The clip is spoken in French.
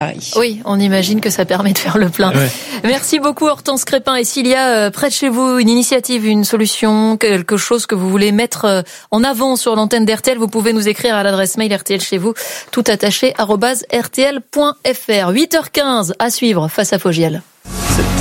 Oui, on imagine que ça permet de faire le plein. Ouais. Merci beaucoup Hortense Crépin. Et s'il y a près de chez vous une initiative, une solution, quelque chose que vous voulez mettre en avant sur l'antenne d'RTL, vous pouvez nous écrire à l'adresse mail RTL chez vous, tout attaché @rtl.fr. 8h15 à suivre face à Fogiel.